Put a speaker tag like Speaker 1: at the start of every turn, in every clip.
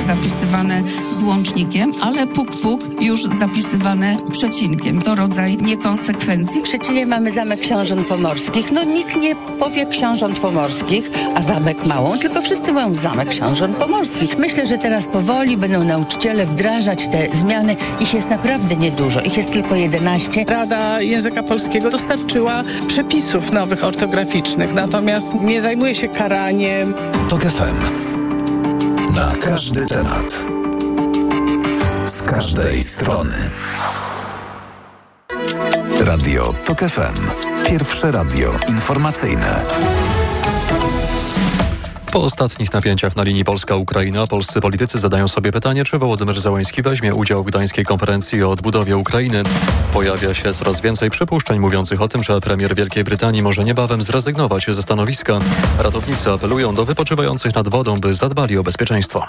Speaker 1: zapisywane z łącznikiem, ale puk już zapisywane z przecinkiem. To rodzaj niekonsekwencji.
Speaker 2: W Szczecinie mamy Zamek Książąt Pomorskich. Nikt nie powie Książąt Pomorskich, a Zamek Małą, tylko wszyscy mówią Zamek Książąt Pomorskich. Myślę, że teraz powoli będą nauczyciele wdrażać te zmiany. Ich jest naprawdę niedużo. Ich jest tylko 11.
Speaker 3: Rada Języka Polskiego dostarczyła przepisów nowych ortograficznych, natomiast nie zajmuje się karaniem.
Speaker 4: TOK FM. Na każdy temat. Z każdej strony. Radio TOK FM. Pierwsze radio informacyjne.
Speaker 5: Po ostatnich napięciach na linii Polska-Ukraina polscy politycy zadają sobie pytanie, czy Wołodymyr Zełenski weźmie udział w gdańskiej konferencji o odbudowie Ukrainy. Pojawia się coraz więcej przypuszczeń mówiących o tym, że premier Wielkiej Brytanii może niebawem zrezygnować ze stanowiska. Ratownicy apelują do wypoczywających nad wodą, by zadbali o bezpieczeństwo.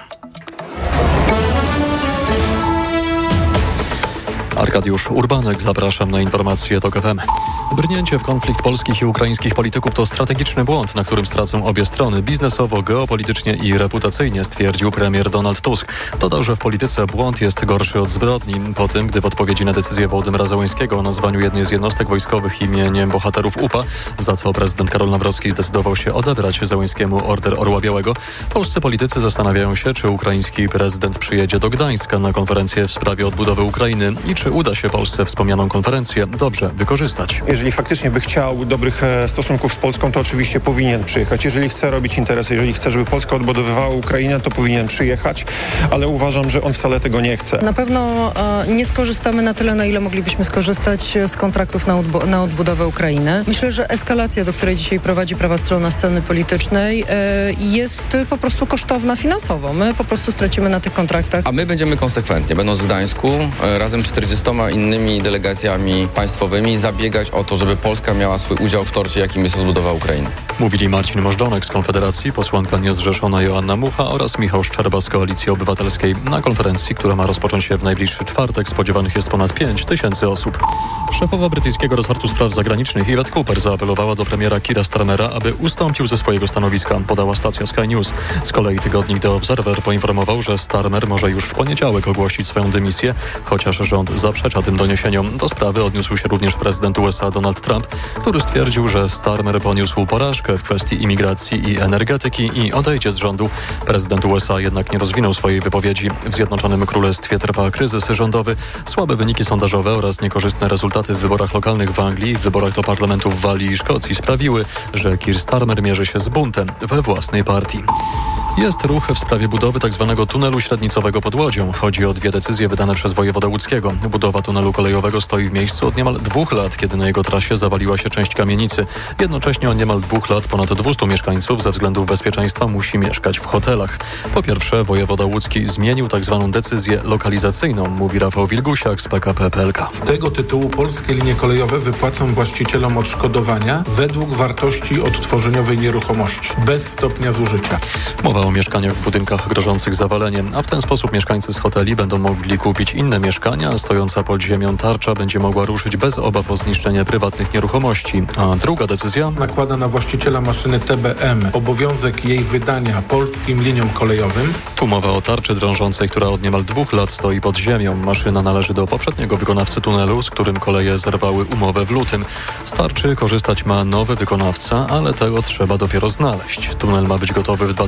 Speaker 5: Arkadiusz Urbanek, zapraszam na informacje TOK FM. Brnięcie w konflikt polskich i ukraińskich polityków to strategiczny błąd, na którym stracą obie strony biznesowo, geopolitycznie i reputacyjnie, stwierdził premier Donald Tusk. Dodał, że w polityce błąd jest gorszy od zbrodni. Po tym, gdy w odpowiedzi na decyzję Wołodymyra Zełenskiego o nazwaniu jednej z jednostek wojskowych imieniem bohaterów UPA, za co prezydent Karol Nawrocki zdecydował się odebrać Zełenskiemu Order Orła Białego, polscy politycy zastanawiają się, czy ukraiński prezydent przyjedzie do Gdańska na konferencję w sprawie odbudowy Ukrainy i czy uda się Polsce wspomnianą konferencję dobrze wykorzystać.
Speaker 6: Jeżeli faktycznie by chciał dobrych stosunków z Polską, to oczywiście powinien przyjechać. Jeżeli chce robić interesy, jeżeli chce, żeby Polska odbudowywała Ukrainę, to powinien przyjechać, ale uważam, że on wcale tego nie chce.
Speaker 7: Na pewno nie skorzystamy na tyle, na ile moglibyśmy skorzystać z kontraktów na odbudowę Ukrainy. Myślę, że eskalacja, do której dzisiaj prowadzi prawa strona sceny politycznej, jest po prostu kosztowna finansowo. My po prostu stracimy na tych kontraktach.
Speaker 8: A my będziemy konsekwentnie, będąc w Gdańsku, razem 40 innymi delegacjami państwowymi zabiegać o to, żeby Polska miała swój udział w torcie, jakim jest odbudowa Ukrainy.
Speaker 5: Mówili Marcin Możdżonek z Konfederacji, posłanka niezrzeszona Joanna Mucha oraz Michał Szczerba z Koalicji Obywatelskiej. Na konferencji, która ma rozpocząć się w najbliższy czwartek, spodziewanych jest ponad 5 tysięcy osób. Szefowa brytyjskiego resortu spraw zagranicznych Yvette Cooper zaapelowała do premiera Keira Starmera, aby ustąpił ze swojego stanowiska, podała stacja Sky News. Z kolei tygodnik The Observer poinformował, że Starmer może już w poniedziałek ogłosić swoją dymisję, chociaż rząd zaprzecza tym doniesieniom. Do sprawy odniósł się również prezydent USA Donald Trump, który stwierdził, że Starmer poniósł porażkę w kwestii imigracji i energetyki i odejdzie z rządu. Prezydent USA jednak nie rozwinął swojej wypowiedzi. W Zjednoczonym Królestwie trwa kryzys rządowy, słabe wyniki sondażowe oraz niekorzystne rezultaty w wyborach lokalnych w Anglii, w wyborach do parlamentów w Walii i Szkocji sprawiły, że Keir Starmer mierzy się z buntem we własnej partii. Jest ruch w sprawie budowy tzw. tunelu średnicowego pod Łodzią. Chodzi o 2 decyzje wydane przez wojewodę łódzkiego. Budowa tunelu kolejowego stoi w miejscu od niemal 2 lat, kiedy na jego trasie zawaliła się część kamienicy. Jednocześnie od niemal 2 lat ponad 200 mieszkańców ze względów bezpieczeństwa musi mieszkać w hotelach. Po pierwsze, wojewoda łódzki zmienił tzw. decyzję lokalizacyjną, mówi Rafał Wilgusiak z PKP PLK.
Speaker 9: Z tego tytułu polskie linie kolejowe wypłacą właścicielom odszkodowania według wartości odtworzeniowej nieruchomości, bez stopnia zużycia.
Speaker 5: Mowa o mieszkaniach w budynkach grożących zawaleniem, a w ten sposób mieszkańcy z hoteli będą mogli kupić inne mieszkania, a stojąca pod ziemią tarcza będzie mogła ruszyć bez obaw o zniszczenie prywatnych nieruchomości. A druga decyzja
Speaker 9: nakłada na właściciela maszyny TBM obowiązek jej wydania polskim liniom kolejowym.
Speaker 5: Tu mowa o tarczy drążącej, która od niemal 2 lat stoi pod ziemią. Maszyna należy do poprzedniego wykonawcy tunelu, z którym koleje zerwały umowę w lutym. Z tarczy korzystać ma nowy wykonawca, ale tego trzeba dopiero znaleźć. Tunel ma być gotowy w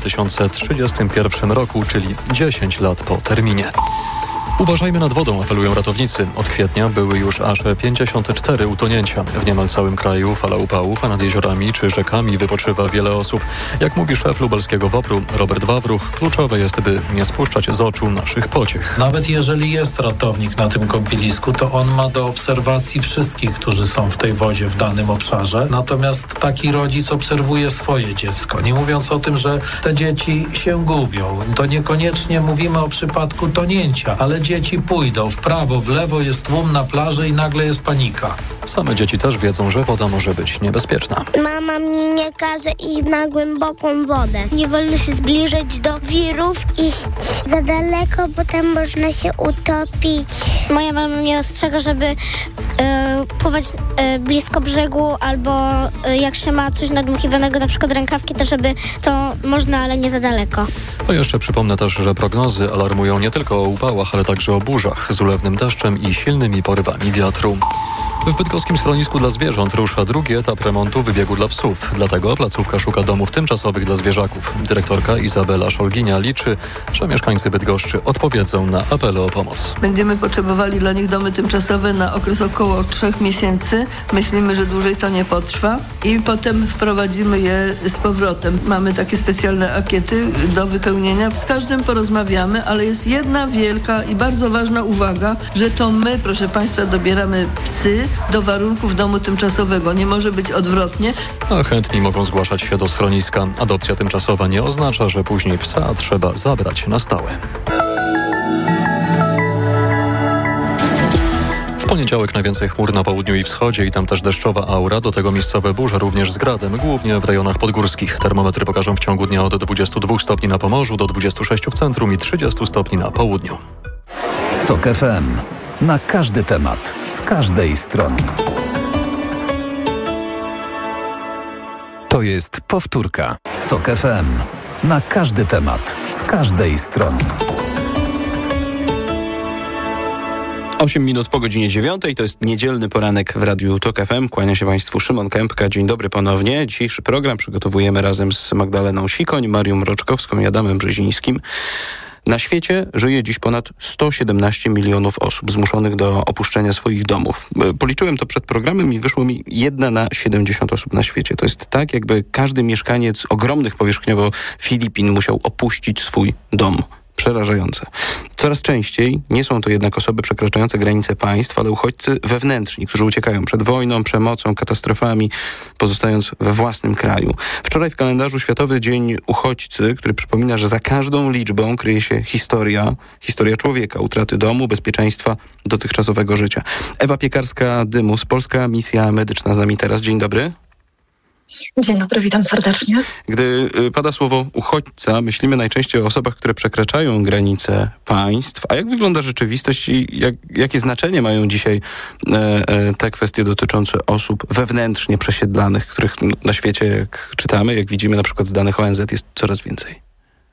Speaker 5: 2031 roku, czyli 10 lat po terminie. Uważajmy nad wodą, apelują ratownicy. Od kwietnia były już aż 54 utonięcia. W niemal całym kraju fala upałów, a nad jeziorami czy rzekami wypoczywa wiele osób. Jak mówi szef lubelskiego WOPR-u Robert Wawruch, kluczowe jest, by nie spuszczać z oczu naszych pociech.
Speaker 10: Nawet jeżeli jest ratownik na tym kąpielisku, to on ma do obserwacji wszystkich, którzy są w tej wodzie w danym obszarze. Natomiast taki rodzic obserwuje swoje dziecko. Nie mówiąc o tym, że te dzieci się gubią. To niekoniecznie mówimy o przypadku tonięcia, ale dzieci pójdą w prawo, w lewo, jest tłum na plaży i nagle jest panika.
Speaker 5: Same dzieci też wiedzą, że woda może być niebezpieczna.
Speaker 11: Mama mnie nie każe iść na głęboką wodę. Nie wolno się zbliżać do wirów, iść za daleko, bo tam można się utopić. Moja mama mnie ostrzega, żeby pływać blisko brzegu, albo jak się ma coś nadmuchiwanego, na przykład rękawki, to żeby to można, ale nie za daleko.
Speaker 5: A jeszcze przypomnę też, że prognozy alarmują nie tylko o upałach, ale także o burzach z ulewnym deszczem i silnymi porywami wiatru. W bydgoskim schronisku dla zwierząt rusza drugi etap remontu wybiegu dla psów. Dlatego placówka szuka domów tymczasowych dla zwierzaków. Dyrektorka Izabela Szolginia liczy, że mieszkańcy Bydgoszczy odpowiedzą na apele o pomoc.
Speaker 12: Będziemy potrzebowali dla nich domy tymczasowe na okres około 3 miesięcy. Myślimy, że dłużej to nie potrwa i potem wprowadzimy je z powrotem. Mamy takie specjalne ankiety do wypełnienia. Z każdym porozmawiamy, ale jest jedna wielka i bardzo ważna uwaga, że to my, proszę Państwa, dobieramy psy do warunków domu tymczasowego. Nie może być odwrotnie.
Speaker 5: A chętni mogą zgłaszać się do schroniska. Adopcja tymczasowa nie oznacza, że później psa trzeba zabrać na stałe. W poniedziałek najwięcej chmur na południu i wschodzie i tam też deszczowa aura, do tego miejscowe burze również z gradem, głównie w rejonach podgórskich. Termometry pokażą w ciągu dnia od 22 stopni na Pomorzu do 26 w centrum i 30 stopni na południu.
Speaker 4: TOK FM. Na każdy temat, z każdej strony. To jest powtórka. TOK FM. Na każdy temat, z każdej strony.
Speaker 13: 8 minut po godzinie 9. To jest niedzielny poranek w Radiu TOK FM. Kłania się Państwu Szymon Kępka. Dzień dobry ponownie. Dzisiejszy program przygotowujemy razem z Magdaleną Sikoń, Marią Mroczkowską i Adamem Brzezińskim. Na świecie żyje dziś ponad 117 milionów osób zmuszonych do opuszczenia swoich domów. Policzyłem to przed programem i wyszło mi 1 na 70 osób na świecie. To jest tak, jakby każdy mieszkaniec ogromnych powierzchniowo Filipin musiał opuścić swój dom. Przerażające. Coraz częściej nie są to jednak osoby przekraczające granice państw, ale uchodźcy wewnętrzni, którzy uciekają przed wojną, przemocą, katastrofami, pozostając we własnym kraju. Wczoraj w kalendarzu Światowy Dzień Uchodźcy, który przypomina, że za każdą liczbą kryje się historia człowieka, utraty domu, bezpieczeństwa, dotychczasowego życia. Ewa Piekarska-Dymus, Polska Misja Medyczna z nami teraz. Dzień dobry.
Speaker 14: Dzień dobry, witam serdecznie.
Speaker 13: Gdy pada słowo uchodźca, myślimy najczęściej o osobach, które przekraczają granice państw. A jak wygląda rzeczywistość i jakie znaczenie mają dzisiaj te kwestie dotyczące osób wewnętrznie przesiedlanych, których na świecie, jak czytamy, jak widzimy na przykład z danych ONZ, jest coraz więcej?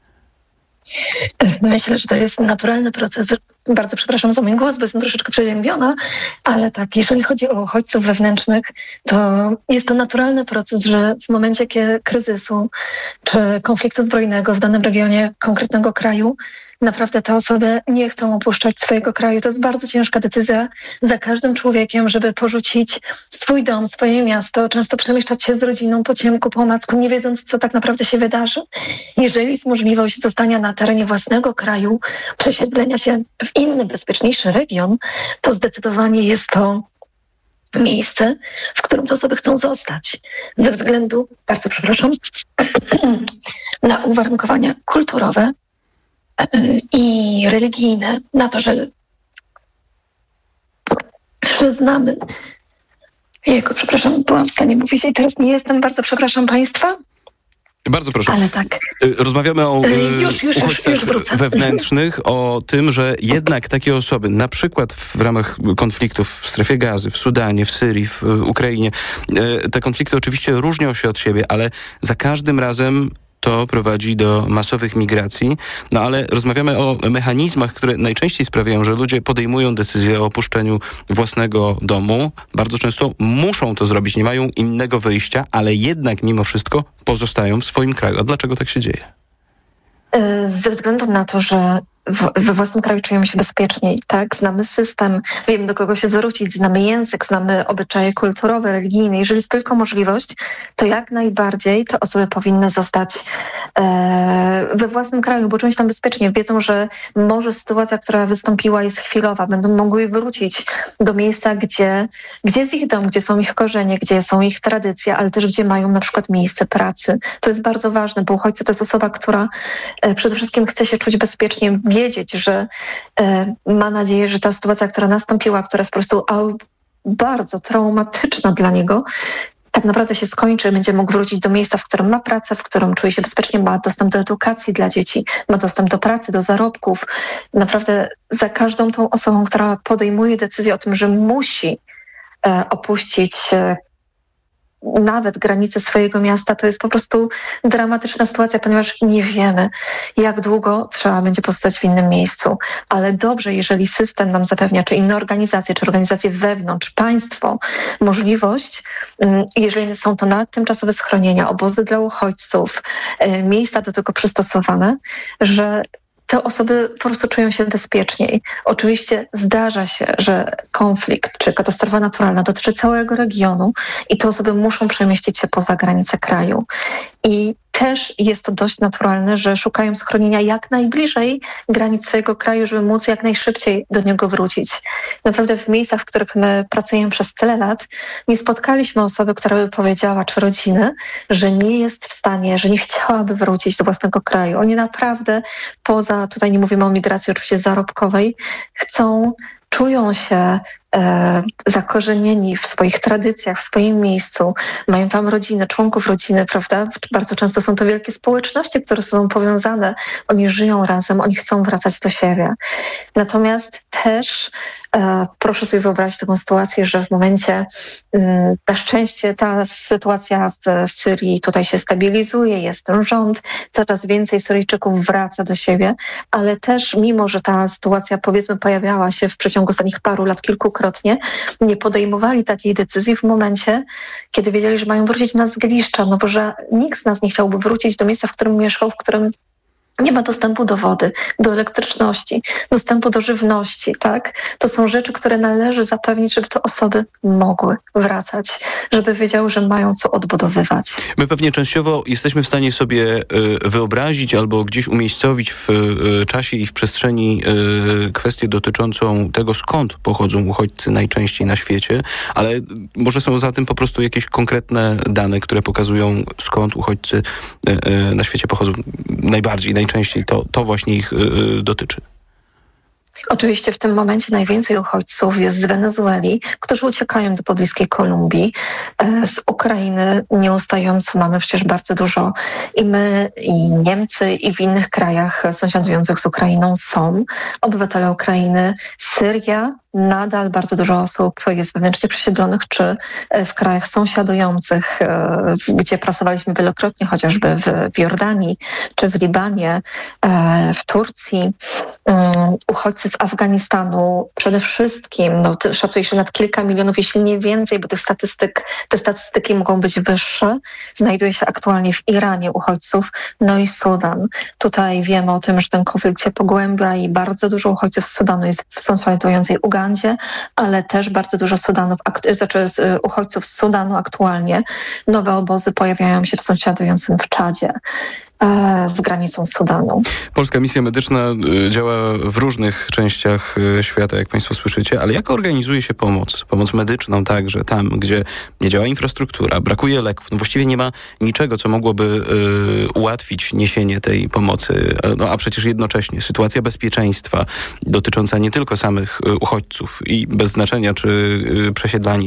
Speaker 14: Myślę, że to jest naturalny proces. Bardzo przepraszam za mój głos, bo jestem troszeczkę przeziębiona, ale tak, jeżeli chodzi o uchodźców wewnętrznych, to jest to naturalny proces, że w momencie kryzysu czy konfliktu zbrojnego w danym regionie konkretnego kraju, naprawdę te osoby nie chcą opuszczać swojego kraju. To jest bardzo ciężka decyzja za każdym człowiekiem, żeby porzucić swój dom, swoje miasto, często przemieszczać się z rodziną po ciemku, po omacku, nie wiedząc, co tak naprawdę się wydarzy. Jeżeli jest możliwość zostania na terenie własnego kraju, przesiedlenia się w inny, bezpieczniejszy region, to zdecydowanie jest to miejsce, w którym te osoby chcą zostać. Ze względu, bardzo przepraszam, na uwarunkowania kulturowe i religijne, na to, że znamy. Przepraszam, byłam w stanie mówić i teraz nie jestem. Bardzo przepraszam Państwa.
Speaker 13: Bardzo proszę.
Speaker 14: Ale tak.
Speaker 13: Rozmawiamy o uchodźcach wewnętrznych, o tym, że jednak takie osoby, na przykład w ramach konfliktów w strefie Gazy, w Sudanie, w Syrii, w Ukrainie, te konflikty oczywiście różnią się od siebie, ale za każdym razem to prowadzi do masowych migracji, no ale rozmawiamy o mechanizmach, które najczęściej sprawiają, że ludzie podejmują decyzję o opuszczeniu własnego domu. Bardzo często muszą to zrobić, nie mają innego wyjścia, ale jednak mimo wszystko pozostają w swoim kraju. A dlaczego tak się dzieje?
Speaker 14: Ze względu na to, że we własnym kraju czujemy się bezpieczniej, tak? Znamy system, wiemy do kogo się zwrócić, znamy język, znamy obyczaje kulturowe, religijne. Jeżeli jest tylko możliwość, to jak najbardziej te osoby powinny zostać we własnym kraju, bo czują się tam bezpiecznie. Wiedzą, że może sytuacja, która wystąpiła, jest chwilowa. Będą mogły wrócić do miejsca, gdzie jest ich dom, gdzie są ich korzenie, gdzie są ich tradycje, ale też gdzie mają na przykład miejsce pracy. To jest bardzo ważne, bo uchodźca to jest osoba, która przede wszystkim chce się czuć bezpiecznie, wiedzieć, że ma nadzieję, że ta sytuacja, która nastąpiła, która jest po prostu bardzo traumatyczna dla niego, tak naprawdę się skończy, będzie mógł wrócić do miejsca, w którym ma pracę, w którym czuje się bezpiecznie, ma dostęp do edukacji dla dzieci, ma dostęp do pracy, do zarobków. Naprawdę za każdą tą osobą, która podejmuje decyzję o tym, że musi opuścić nawet granice swojego miasta, to jest po prostu dramatyczna sytuacja, ponieważ nie wiemy, jak długo trzeba będzie pozostać w innym miejscu. Ale dobrze, jeżeli system nam zapewnia, czy inne organizacje, czy organizacje wewnątrz, państwo, możliwość, jeżeli są to nawet tymczasowe schronienia, obozy dla uchodźców, miejsca do tego przystosowane, że te osoby po prostu czują się bezpieczniej. Oczywiście zdarza się, że konflikt czy katastrofa naturalna dotyczy całego regionu i te osoby muszą przemieścić się poza granice kraju. I też jest to dość naturalne, że szukają schronienia jak najbliżej granic swojego kraju, żeby móc jak najszybciej do niego wrócić. Naprawdę w miejscach, w których my pracujemy przez tyle lat, nie spotkaliśmy osoby, która by powiedziała, czy rodziny, że nie jest w stanie, że nie chciałaby wrócić do własnego kraju. Oni naprawdę poza, tutaj nie mówimy o migracji oczywiście zarobkowej, czują się zakorzenieni w swoich tradycjach, w swoim miejscu, mają tam rodzinę, członków rodziny, prawda? Bardzo często są to wielkie społeczności, które są powiązane, oni żyją razem, oni chcą wracać do siebie. Natomiast też proszę sobie wyobrazić taką sytuację, że w momencie, na szczęście ta sytuacja w Syrii tutaj się stabilizuje, jest ten rząd, coraz więcej Syryjczyków wraca do siebie, ale też mimo, że ta sytuacja powiedzmy pojawiała się w przeciągu ostatnich paru lat kilkukrotnie, nie podejmowali takiej decyzji w momencie, kiedy wiedzieli, że mają wrócić na zgliszcza, no bo że nikt z nas nie chciałby wrócić do miejsca, w którym mieszkał, w którym nie ma dostępu do wody, do elektryczności, dostępu do żywności, tak? To są rzeczy, które należy zapewnić, żeby te osoby mogły wracać, żeby wiedziały, że mają co odbudowywać.
Speaker 13: My pewnie częściowo jesteśmy w stanie sobie wyobrazić albo gdzieś umiejscowić w czasie i w przestrzeni kwestię dotyczącą tego, skąd pochodzą uchodźcy najczęściej na świecie, ale może są za tym po prostu jakieś konkretne dane, które pokazują, skąd uchodźcy na świecie pochodzą najczęściej to właśnie ich dotyczy.
Speaker 14: Oczywiście w tym momencie najwięcej uchodźców jest z Wenezueli, którzy uciekają do pobliskiej Kolumbii. Z Ukrainy nieustająco mamy przecież bardzo dużo i my, i Niemcy, i w innych krajach sąsiadujących z Ukrainą są obywatele Ukrainy. Syria, nadal bardzo dużo osób jest wewnętrznie przesiedlonych, czy w krajach sąsiadujących, gdzie pracowaliśmy wielokrotnie, chociażby w Jordanii, czy w Libanie, w Turcji. Uchodźcy z Afganistanu przede wszystkim, szacuje się nad kilka milionów, jeśli nie więcej, bo te statystyki mogą być wyższe. Znajduje się aktualnie w Iranie uchodźców, no i Sudan. Tutaj wiemy o tym, że ten konflikt się pogłębia i bardzo dużo uchodźców z Sudanu jest w sąsiadującej Ugandzie, ale też bardzo dużo uchodźców z Sudanu aktualnie. Nowe obozy pojawiają się w sąsiadującym w Czadzie z granicą Sudanu.
Speaker 13: Polska Misja Medyczna działa w różnych częściach świata, jak Państwo słyszycie, ale jak organizuje się pomoc medyczną także tam, gdzie nie działa infrastruktura, brakuje leków, właściwie nie ma niczego, co mogłoby ułatwić niesienie tej pomocy, a przecież jednocześnie sytuacja bezpieczeństwa dotycząca nie tylko samych uchodźców i bez znaczenia, czy przesiedlani